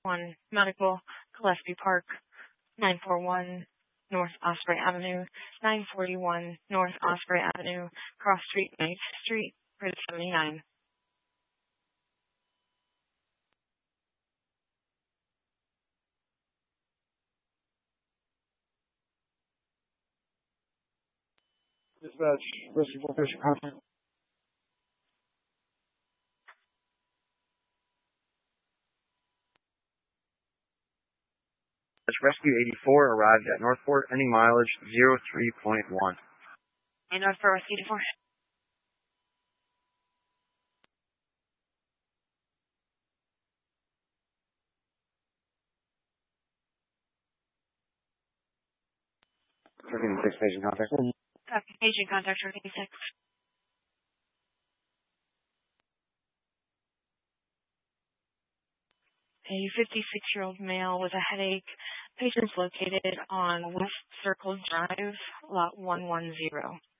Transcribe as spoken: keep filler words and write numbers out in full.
one Medical, Gillespie Park, nine four one North Osprey Avenue, nine forty-one North Osprey Avenue, Cross Street, ninth Street, Route seventy-nine. Dispatch, rescue four patient contact. Rescue eighty-four arrived at Northport, ending mileage zero three point one. And Northport Rescue eighty-four. Truck eighty-six, patient contact. Agent contact Truck eighty-six. A fifty-six-year-old male with a headache. Patient's located on West Circle Drive, lot one one zero.